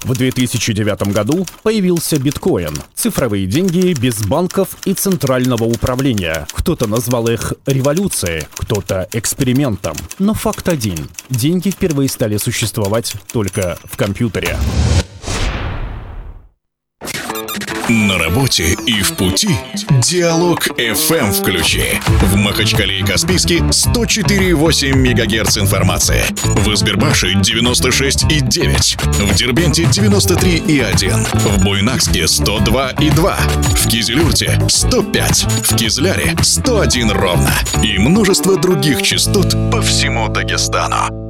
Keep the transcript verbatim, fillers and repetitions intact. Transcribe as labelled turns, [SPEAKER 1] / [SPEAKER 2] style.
[SPEAKER 1] В две тысячи девятом году появился биткоин. Цифровые деньги без банков и центрального управления. Кто-то назвал их революцией, кто-то экспериментом. Но факт один. Деньги впервые стали существовать только в компьютере.
[SPEAKER 2] На работе и в пути Диалог эф эм включи. В Махачкале и Каспийске сто четыре и восемь мегагерц информации. В Избербаше девяносто шесть и девять. В Дербенте девяносто три и один. В Буйнакске сто два и два. В Кизилюрте сто пять. В Кизляре сто один ровно. И множество других частот по всему Дагестану.